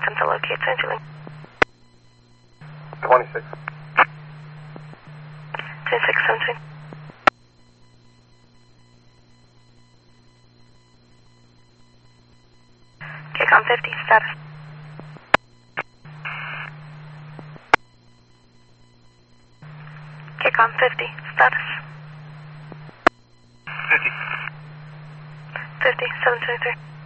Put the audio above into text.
attempt to locate Century. 26. 2617. KCOM 50, status. KCOM 50, status. 50. 50, 723.